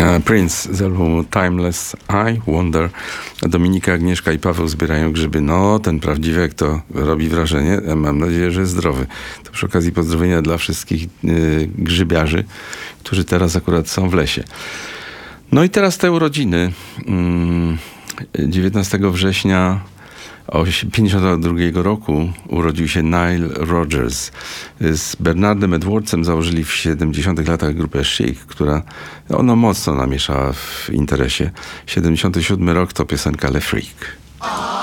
Prince z albumu Timeless I Wonder. Dominika, Agnieszka i Paweł zbierają grzyby. No, ten prawdziwek to robi wrażenie. Mam nadzieję, że jest zdrowy. To przy okazji pozdrowienia dla wszystkich grzybiarzy, którzy teraz akurat są w lesie. No i teraz te urodziny. 19 września 1952 roku urodził się Nile Rodgers. Z Bernardem Edwardsem założyli w 70 latach grupę Chic, która mocno namieszała w interesie. 77 rok to piosenka Le Freak.